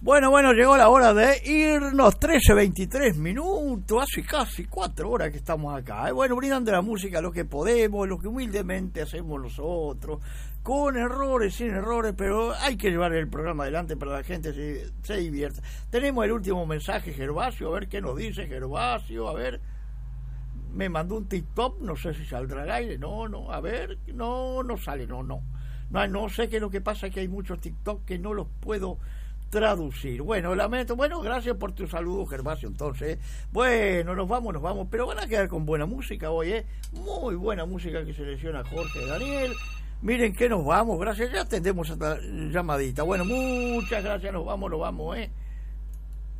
Bueno, llegó la hora de irnos, 13:23 minutos, hace casi 4 horas que estamos acá. Bueno, brindando la música lo que podemos, lo que humildemente hacemos nosotros, con errores, sin errores, pero hay que llevar el programa adelante para que la gente se divierta. Tenemos el último mensaje, Gervasio, a ver qué nos dice Gervasio, a ver. Me mandó un TikTok, no sé si saldrá al aire, no, a ver, no sale, no sé qué es lo que pasa, que hay muchos TikTok que no los puedo traducir. Bueno, lamento, gracias por tu saludo, Gervasio, entonces, bueno, nos vamos, pero van a quedar con buena música hoy, muy buena música que selecciona Jorge Daniel. Miren que nos vamos, gracias, ya atendemos esta llamadita. Bueno, muchas gracias, nos vamos,